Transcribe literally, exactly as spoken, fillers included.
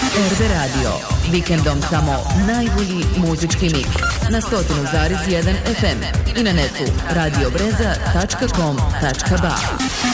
R B Radio. Vikendom samo najbolji muzički miks na sto zarez jedan F M i na netu radio breza tačka com tačka ba.